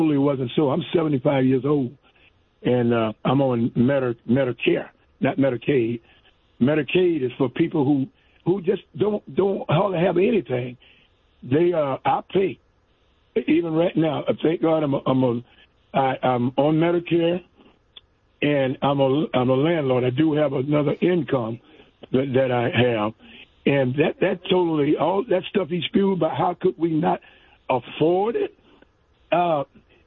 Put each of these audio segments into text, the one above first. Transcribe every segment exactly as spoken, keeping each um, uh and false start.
totally wasn't so. I'm seventy-five years old, and uh, I'm on Medi- Medicare, not Medicaid. Medicaid is for people who, who just don't don't hardly have anything. They uh, I pay. Even right now, thank God I'm a, I'm a I, I'm on Medicare, and I'm a I'm a landlord. I do have another income that, that I have, and that that totally all that stuff he spewed about how could we not afford it? Uh,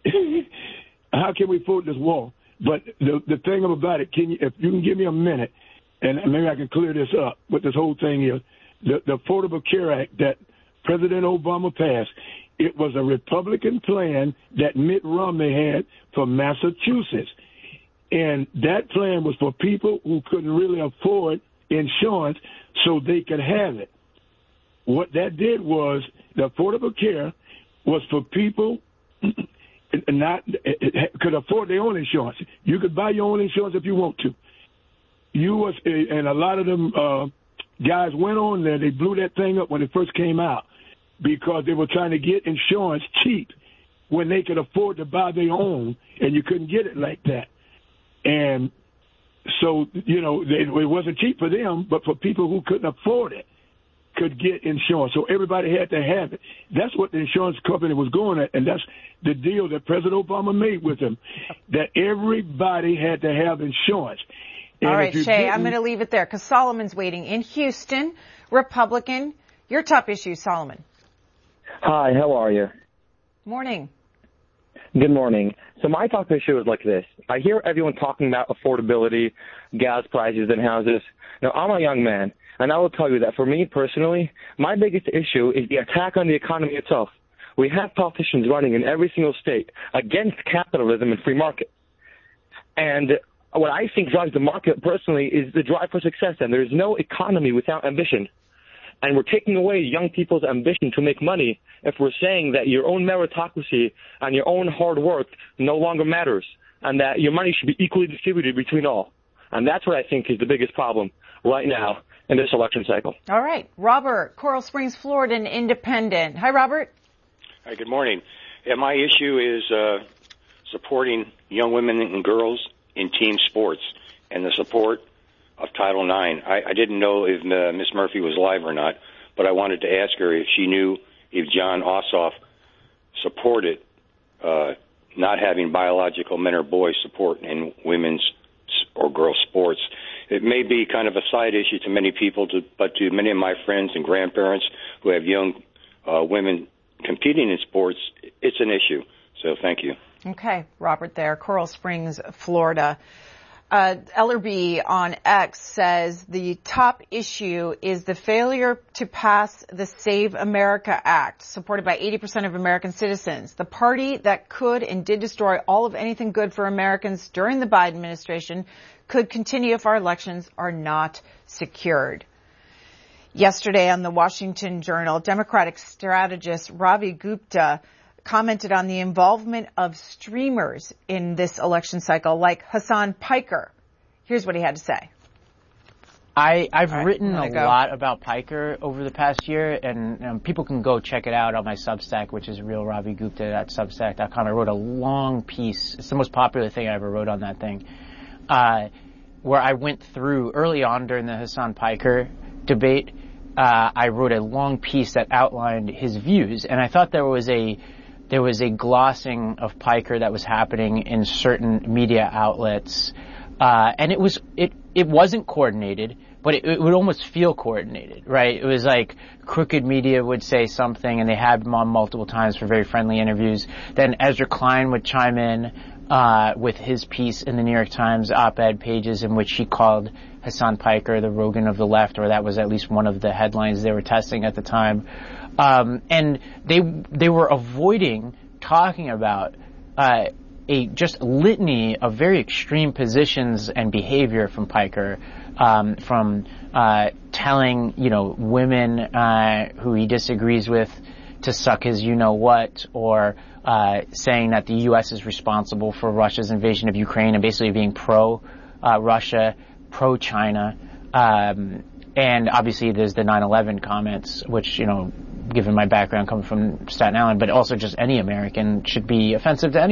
how can we afford this war? But the the thing about it, can you, if you can give me a minute, and maybe I can clear this up. What this whole thing is, the the Affordable Care Act that President Obama passed. It was a Republican plan that Mitt Romney had for Massachusetts. And that plan was for people who couldn't really afford insurance so they could have it. What that did was the Affordable Care was for people not could afford their own insurance. You could buy your own insurance if you want to. You was and a lot of them uh, guys went on there. They blew that thing up when it first came out, because they were trying to get insurance cheap when they could afford to buy their own, and you couldn't get it like that. And so, you know, it wasn't cheap for them, but for people who couldn't afford it could get insurance. So everybody had to have it. That's what the insurance company was going at, and that's the deal that President Obama made with them, that everybody had to have insurance. And all right, Shay, I'm going to leave it there because Solomon's waiting in Houston, Republican. Your top issue, Solomon. Hi, how are you? Morning. Good morning. So my top issue is like this. I hear everyone talking about affordability, gas prices, and houses. Now, I'm a young man, and I will tell you that for me personally, my biggest issue is the attack on the economy itself. We have politicians running in every single state against capitalism and free market. And what I think drives the market personally is the drive for success, and there's no economy without ambition. And we're taking away young people's ambition to make money if we're saying that your own meritocracy and your own hard work no longer matters, and that your money should be equally distributed between all. And that's what I think is the biggest problem right now in this election cycle. All right. Robert, Coral Springs, Florida, an independent. Hi, Robert. Hi, good morning. Yeah, my issue is uh, supporting young women and girls in team sports and the support of Title nine. I, I didn't know if uh, Miss Murphy was live or not, but I wanted to ask her if she knew if John Ossoff supported uh, not having biological men or boys support in women's or girls' sports. It may be kind of a side issue to many people, to, but to many of my friends and grandparents who have young uh, women competing in sports, it's an issue. So thank you. Okay, Robert there, Coral Springs, Florida. Uh, Ellerby on X says the top issue is the failure to pass the Save America Act, supported by eighty percent of American citizens. The party that could and did destroy all of anything good for Americans during the Biden administration could continue if our elections are not secured. Yesterday on the Washington Journal, Democratic strategist Ravi Gupta commented on the involvement of streamers in this election cycle, like Hassan Piker. Here's what he had to say. I, I've right, written a go. lot about Piker over the past year, and um, people can go check it out on my Substack, which is real ravi gupta dot substack dot com. I wrote a long piece. It's the most popular thing I ever wrote on that thing, uh, where I went through, early on during the Hassan Piker debate, uh, I wrote a long piece that outlined his views, and I thought there was a There was a glossing of Piker that was happening in certain media outlets, uh, and it was it it wasn't coordinated, but it, it would almost feel coordinated, right? It was like Crooked Media would say something, and they had him on multiple times for very friendly interviews. Then Ezra Klein would chime in uh, with his piece in the New York Times op-ed pages, in which he called Hassan Piker the Rogan of the left, or that was at least one of the headlines they were testing at the time. Um, and they they were avoiding talking about uh, a just litany of very extreme positions and behavior from Piker, um, from uh, telling you know women uh, who he disagrees with to suck his you know what, or uh, saying that the U S is responsible for Russia's invasion of Ukraine, and basically being pro uh, Russia, pro China. Um, and obviously there's the nine eleven comments, which you know. Given my background coming from Staten Island, but also just any American, should be offensive to any